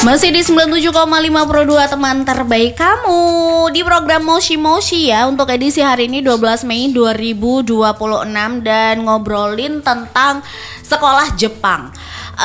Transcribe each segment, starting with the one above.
Masih di 97,5 Pro 2 teman terbaik kamu di program Moshi Moshi ya, untuk edisi hari ini 12 Mei 2026 dan ngobrolin tentang sekolah Jepang.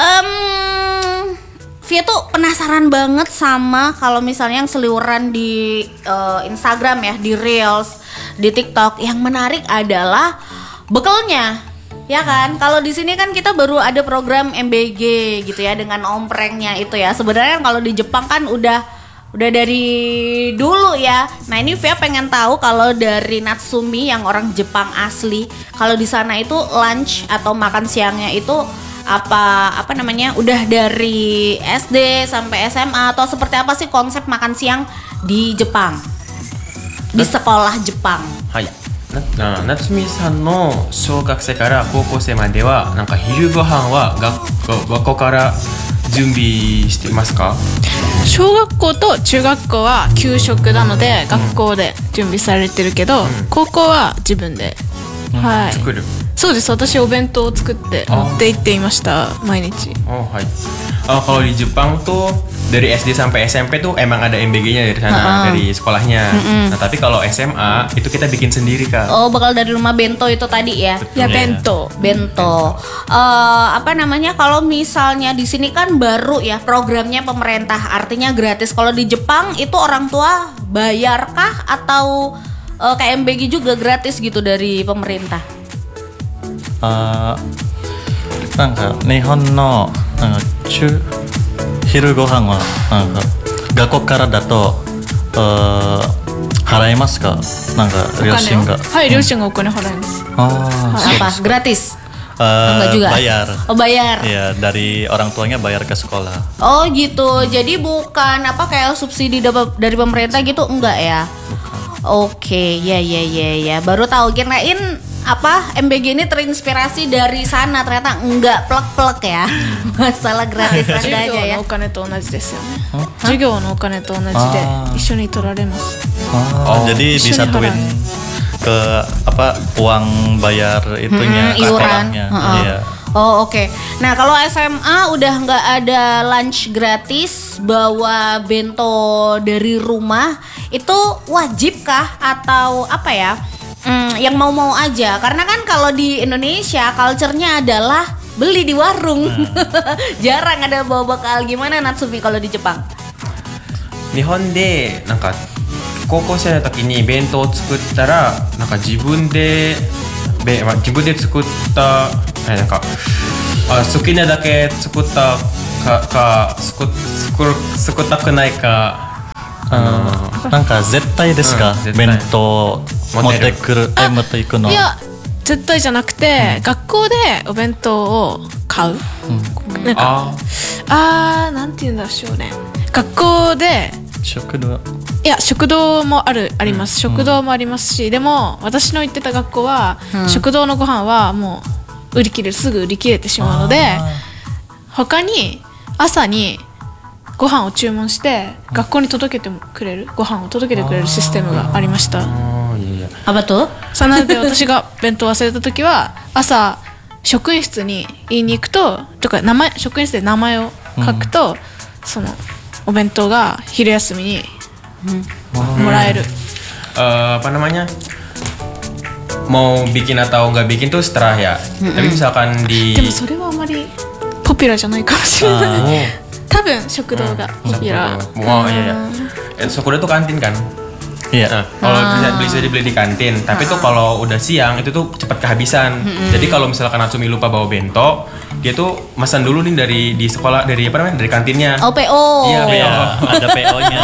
Via tuh penasaran banget sama kalau misalnya yang seliweran di Instagram ya, di Reels, di TikTok. Yang menarik adalah bekalnya. Ya kan, kalau di sini kan kita baru ada program MBG gitu ya dengan omprengnya itu ya. Sebenarnya kalau di Jepang kan udah dari dulu ya. Nah ini Via pengen tahu kalau dari Natsumi yang orang Jepang asli, kalau di sana itu lunch atau makan siangnya itu apa namanya? Udah dari SD sampai SMA atau seperti apa sih konsep makan siang di Jepang? Di sekolah Jepang. Hai. 夏美さんの小学生から高校生まではなんか昼ご飯は学校から準備していますか？ 小学校と中学校は給食なので学校で準備されてるけど、高校は自分で、はい、 作る。 そうです。私お弁当を作って持って行っていました毎日。 Oh, hai. Kalau di Jepang tuh dari SD sampai SMP tuh emang ada MBG-nya dari sana, dari sekolahnya. Nah, tapi kalau SMA itu kita bikin sendiri, Kak. Oh, bakal dari rumah bento itu tadi ya. Betul, Ya ya. bento. Apa namanya, kalau misalnya di sini kan baru ya programnya pemerintah, artinya gratis. Kalau di Jepang itu orang tua bayarkah atau kayak MBG juga gratis gitu dari pemerintah? なんか日本の昼ご飯はなんか学校からだと払いますか？なんか両親が。 はい、両親がお金払います。 Apa? Gratis? Enggak juga. Bayar. Oh, bayar. Iya, dari orang tuanya bayar ke sekolah. Oh gitu. Jadi bukan apa kayak subsidi dari pemerintah gitu, enggak ya? Oke, ya. Baru tahu, kirain apa MBG ini terinspirasi dari sana, ternyata enggak, plek-plek ya. Masalah gratis 授 ada 業 aja ya. のお金と同じですよね。授業のお金と同じで一緒に取られます。 Jadi disatuin ke apa uang bayar itunya iuran. sekolahnya. Iya. Oh oke. Nah kalau SMA udah nggak ada lunch gratis, bawa bento dari rumah, itu wajibkah atau apa ya? Yang mau aja, karena kan kalau di Indonesia culture-nya adalah beli di warung. Jarang ada bawa bekal. Gimana Natsumi kalau di Jepang? 日本でなんか高校生の時に弁当を作ったらなんか自分で作ったなんか好きなだけ作ったか作ったくないか。 なんか絶対ですか？ 絶対弁当持っていくの。 いや、絶対じゃなくて、学校でお弁当を買う。なんかなんて言うんでしょうね。学校で食堂。 いや、食堂もあります。食堂もありますし、でも私の行ってた学校は、食堂のご飯はもうすぐ売り切れてしまうので、他に朝にご飯を注文して学校に届けてくれる、ご飯を届けてくれるシステムがありました。 Apa tuh? そうなので私が弁当忘れた時は朝職員室に言いに行くとか、職員室で名前を書くと、そのお弁当が昼休みにもらえる。 Apa namanya? Mau bikin atau nggak bikin tuh setelah ya. Tapi misalkan di でもそれはあまりポピュラーじゃないかもしれない。多分食堂がポピュラー。 Oh iya. Sokuro tuh kantin kan? Iya. Nah, kalau bisa dibeli di kantin, tapi tuh kalau udah siang itu tuh cepat kehabisan. Jadi kalau misalkan Natsumi lupa bawa bento, dia tuh pesan dulu nih dari sekolah, dari apa namanya, dari kantinnya. Oh PO. Iya, PO. Ada PO-nya.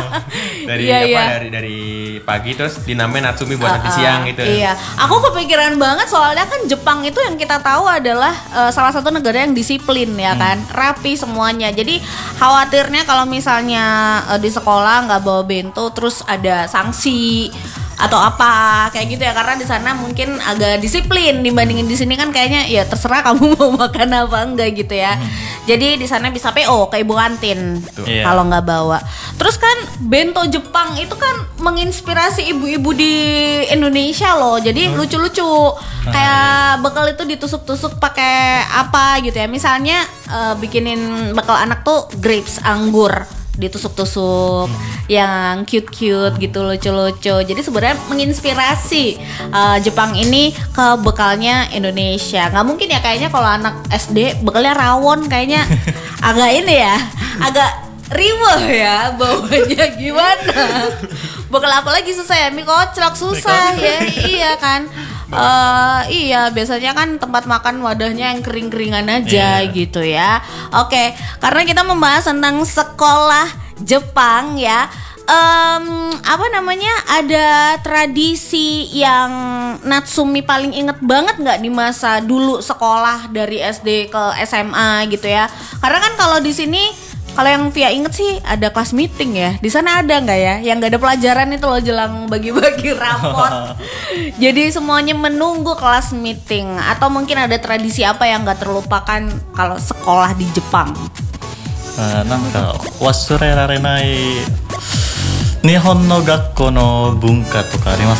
Dari pagi terus dinamain Natsumi buat nanti siang gitu. Iya, aku kepikiran banget soalnya kan Jepang itu yang kita tahu adalah salah satu negara yang disiplin ya kan, rapi semuanya. Jadi khawatirnya kalau misalnya di sekolah nggak bawa bento terus ada sanksi atau apa kayak gitu ya, karena di sana mungkin agak disiplin dibandingin di sini kan kayaknya ya terserah kamu mau makan apa enggak gitu ya. Jadi di sana bisa PO ke ibu kantin Iya. kalau nggak bawa. Terus kan bento Jepang itu kan menginspirasi ibu-ibu di Indonesia loh. Jadi lucu-lucu. Kayak bekal itu ditusuk-tusuk pakai apa gitu ya. Misalnya bikinin bekal anak tuh grapes, anggur, ditusuk-tusuk yang cute-cute gitu, lucu-lucu. Jadi sebenarnya menginspirasi Jepang ini ke bekalnya Indonesia. Nggak mungkin ya kayaknya kalau anak SD bekalnya rawon, kayaknya agak ini ya, agak riweh ya bawanya gimana. Bekal apa lagi susah ya, mie koclok susah ya, iya kan. Iya, biasanya kan tempat makan wadahnya yang kering-keringan aja gitu ya. Oke, karena kita membahas tentang sekolah Jepang ya. Apa namanya, ada tradisi yang Natsumi paling inget banget nggak di masa dulu sekolah dari SD ke SMA gitu ya? Karena kan kalau di sini, kalau yang Via inget sih ada kelas meeting ya. Di sana ada nggak ya? Yang nggak ada pelajaran itu loh jelang bagi-bagi rapot. Jadi semuanya menunggu kelas meeting. Atau mungkin ada tradisi apa yang nggak terlupakan kalau sekolah di Jepang? なんか忘れられない日本の学校の文化とかあります？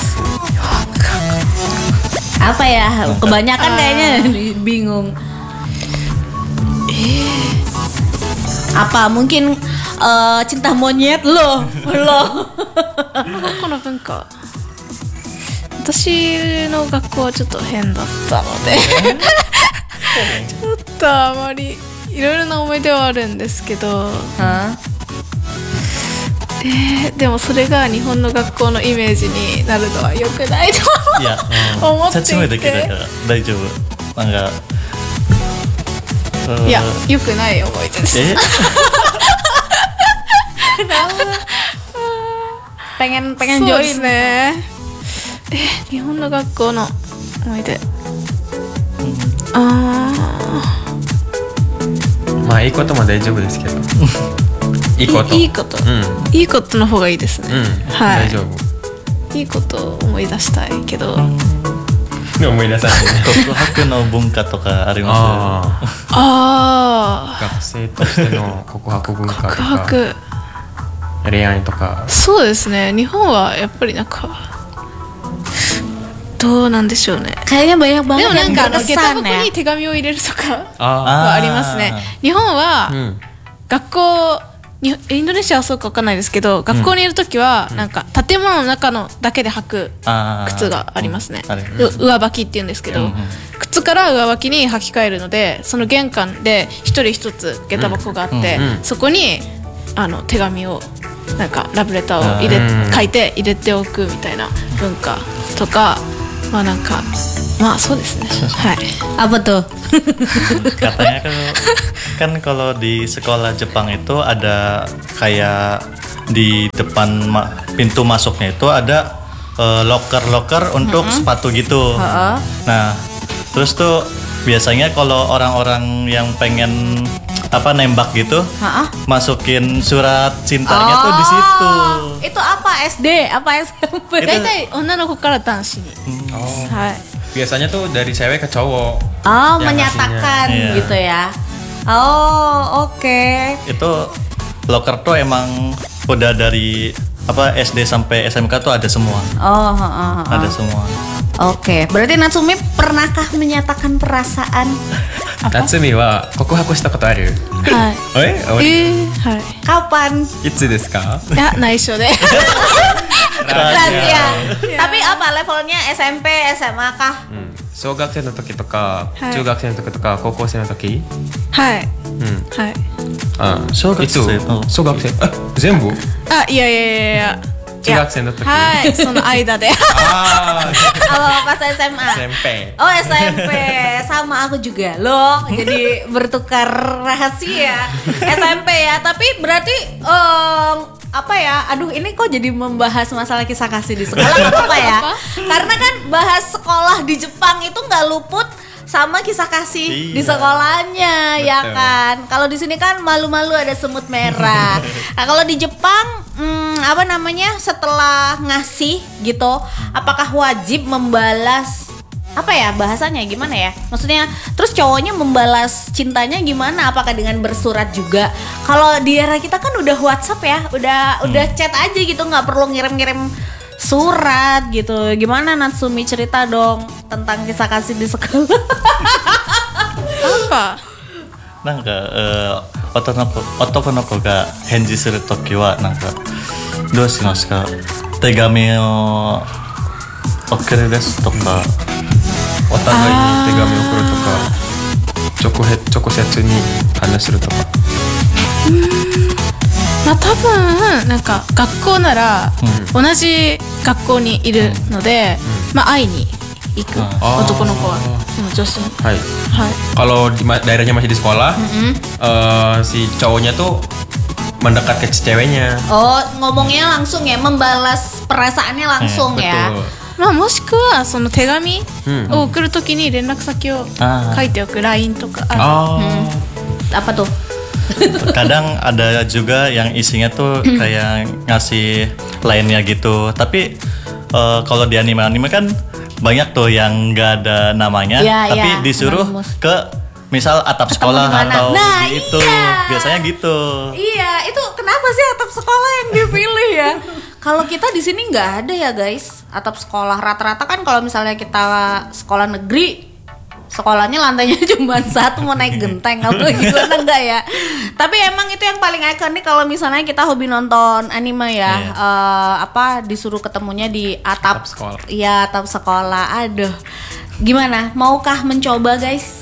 Apa ya? Kebanyakan kayaknya bingung. Apa mungkin cinta monyet loh? この文化、私の学校はちょっと変だったのでちょっとあまりいろいろな思い出はあるんですけど、 Hah? でもそれが日本の学校のイメージになるのは良くないといや、 思っていて、 説明できるから大丈夫。なんか、 いや良くない思い出です。 Pengen そうです join. ね。日本の学校の思い出。 まあいいことも大丈夫ですけどいいこといいこと、いいことの方がいいですね。はい。 大丈夫いいことを思い出したいけど。 でも思い出さないね告白の文化とかありま学生としての告白文化と告か白。 恋愛とかそうですね。日本はやっぱりなんかどうなんでしょうね。 Kayaknya banyak で banget もなん yang か下駄 berkesan 箱 ya. に手紙を入れるとかあはありますね。日本はうん学校にインドネシアはそうかわかんないですけど、学校にいるときはなんか建物の中のだけで履くす。 靴がありますね。 あれ上履きって言うんですけど、靴から上履きに履き替えるので、その玄関で一人一つ下駄箱があって、そこに手紙をなんかラブレターを書いて入れておくみたいな文化とか、まあなんかまあそうですね。はい。 Apa tuh? Katanya kan kalau di sekolah Jepang itu ada kayak di depan pintu masuknya itu ada locker untuk sepatu gitu. Nah, terus tuh biasanya kalau orang-orang yang pengen nembak gitu, masukin surat cintanya tuh di situ. Itu apa SD? Apa SMP? 大体女の子から男子に。はい。 biasanya tuh dari cewek ke cowok Oh, yang menyatakan ngasihnya. Iya. gitu ya. Oh, oke. Itu locker tuh emang udah dari SD sampai SMK tuh ada semua. Oh. Ada semua. Oke, berarti Natsumi pernahkah menyatakan perasaan? Natsumi wa kokuhaku shita koto aru? はい。はい。 Kapan? いつですかいや内緒で。 Rahasia. Tapi apa levelnya SMP, SMA kah? 小学生の時とかはい中学生の時とか高校生の時はい。 うんはい。 あ小学生いつ小学生全部あ、いやいやいやいや。 中学生の時はい、その間で。 ah Oh, pas SMA. SMP Oh, SMP. Sama aku juga loh. Jadi bertukar rahasia SMP ya. Tapi berarti apa ya? Aduh, ini kok jadi membahas masalah kisah kasih di sekolah apa ya? Karena kan bahas sekolah di Jepang itu nggak luput sama kisah kasih di sekolahnya. Betul. Ya kan. Kalau di sini kan malu-malu ada semut merah. Nah, kalau di Jepang apa namanya, setelah ngasih gitu, apakah wajib membalas apa ya bahasanya gimana ya? Maksudnya terus cowoknya membalas cintanya gimana? Apakah dengan bersurat juga? Kalau di era kita kan udah WhatsApp ya, udah chat aja gitu, nggak perlu ngirim-ngirim surat gitu. Gimana Natsumi, cerita dong tentang kisah kasih di sekolah. Apa? なんか男の子が返事するときはなんかどうしますか？手紙を送るですとか、 お互いに手紙を送るとか、直接に話するとか。 まあ多分なんか学校なら同じ学校にいるので、まあ会いに行く、男の子は、女子も。 はい。 はい。 Kalau daerahnya masih di sekolah, si cowoknya tuh mendekat ke ceweknya. Oh, ngomongnya langsung ya, membalas perasaannya langsung ya. Betul. まあもしくはその手紙を送るときに連絡先を書いておく LINE とかある。 Apa tuh? kadang ada juga yang isinya tuh kayak ngasih lainnya gitu. Tapi kalau di anime-anime kan banyak tuh yang nggak ada namanya, Ya, tapi ya, disuruh anonymous. ke misal atap Ketemu sekolah di mana? atau Nah, di itu, iya. biasanya gitu. Iya, itu kenapa sih atap sekolah yang dipilih ya? Kalau kita di sini nggak ada ya guys, atap sekolah. Rata-rata kan kalau misalnya kita sekolah negeri, sekolahnya lantainya cuma satu, mau naik genteng atau gimana enggak ya? Tapi emang itu yang paling ikonik kalau misalnya kita hobi nonton anime ya. Apa disuruh ketemunya di atap sekolah. Iya, atap sekolah. Aduh, gimana? Maukah mencoba guys?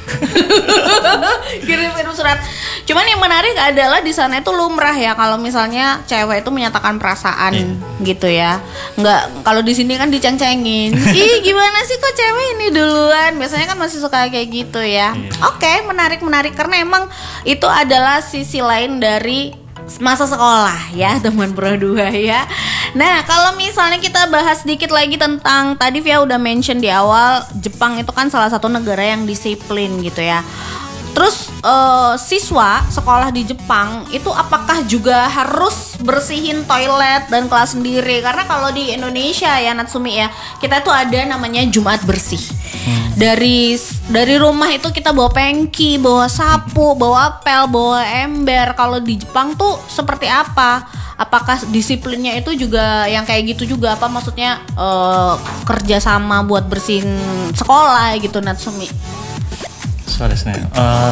Kirim surat. Cuman yang menarik adalah di sana itu lumrah ya kalau misalnya cewek itu menyatakan perasaan gitu ya. Nggak, kalau di sini kan diceng-cengin. Ih, gimana sih kok cewek ini duluan? Biasanya kan masih suka kayak gitu ya. Oke, menarik karena emang itu adalah sisi lain dari masa sekolah ya teman Pro 2 ya. Nah kalau misalnya kita bahas sedikit lagi tentang tadi Via udah mention di awal, Jepang itu kan salah satu negara yang disiplin gitu ya. Terus siswa sekolah di Jepang itu apakah juga harus bersihin toilet dan kelas sendiri? Karena kalau di Indonesia ya Natsumi ya, kita tuh ada namanya Jumat bersih. Dari rumah itu kita bawa pengki, bawa sapu, bawa pel, bawa ember. Kalau di Jepang tuh seperti apa? Apakah disiplinnya itu juga yang kayak gitu juga? Apa maksudnya kerja sama buat bersihin sekolah gitu Natsumi? そうですね。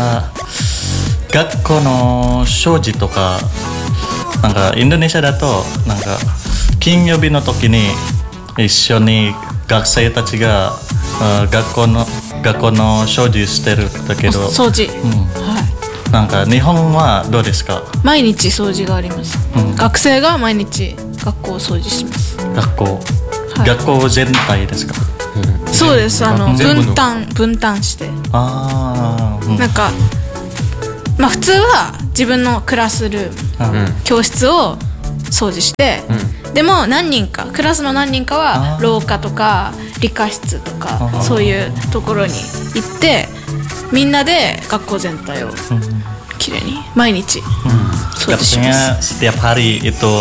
学校の行事とか、なんかインドネシアだとなんか金曜日の時に一緒に学生たちが学校の行事してるんだけど、 掃除、 なんか日本はどうですか？ 毎日掃除があります、学生が毎日学校を掃除します。 学校全体ですか？ そうです。 全部の分担して、 ああ、 なんかまあ普通は自分のクラスルーム、教室を掃除して、でもクラスの何人かは廊下とか理科室とかそういうところに行ってみんなで学校全体をきれいに毎日掃除します。 setiap hari itu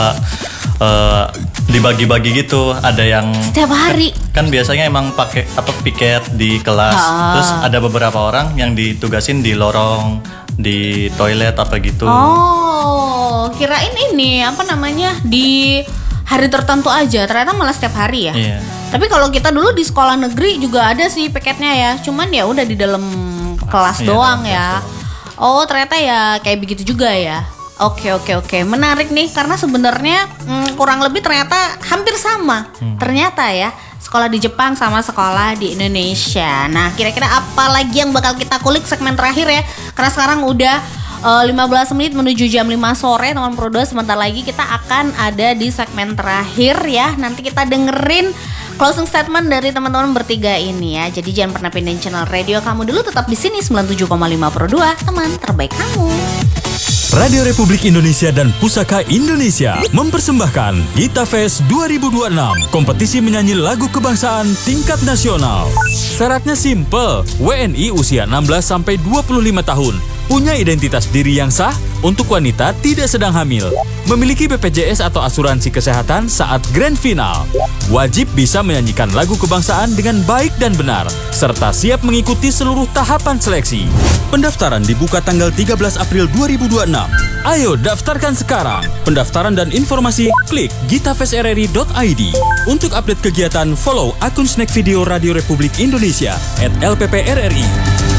dibagi-bagi gitu, ada yang setiap hari kan biasanya emang pakai piket di kelas, terus ada beberapa orang yang ditugasin di lorong, di toilet apa gitu. Oh, kirain ini apa namanya di hari tertentu aja, ternyata malah setiap hari ya. Tapi kalau kita dulu di sekolah negeri juga ada sih piketnya ya, cuman ya udah di dalam kelas doang ya. Oh ternyata ya kayak begitu juga ya. Oke, menarik nih karena sebenarnya kurang lebih ternyata hampir sama. Ternyata ya sekolah di Jepang sama sekolah di Indonesia. Nah kira-kira apa lagi yang bakal kita kulik segmen terakhir ya? Karena sekarang udah 15 menit menuju jam 5 sore teman Pro 2. Sebentar lagi kita akan ada di segmen terakhir ya. Nanti kita dengerin closing statement dari teman-teman bertiga ini ya. Jadi jangan pernah pindahin channel radio kamu dulu, tetap di sini 97,5 Pro 2, teman terbaik kamu. Radio Republik Indonesia dan Pusaka Indonesia mempersembahkan Gita Fest 2026, kompetisi menyanyi lagu kebangsaan tingkat nasional. Syaratnya simple, WNI usia 16-25 tahun, punya identitas diri yang sah, Untuk wanita tidak sedang hamil, memiliki BPJS atau asuransi kesehatan saat grand final, wajib bisa menyanyikan lagu kebangsaan dengan baik dan benar, serta siap mengikuti seluruh tahapan seleksi. Pendaftaran dibuka tanggal 13 April 2026. Ayo daftarkan sekarang. Pendaftaran dan informasi klik gitafestrri.id. Untuk update kegiatan, follow akun Snack Video Radio Republik Indonesia @LPPRRI.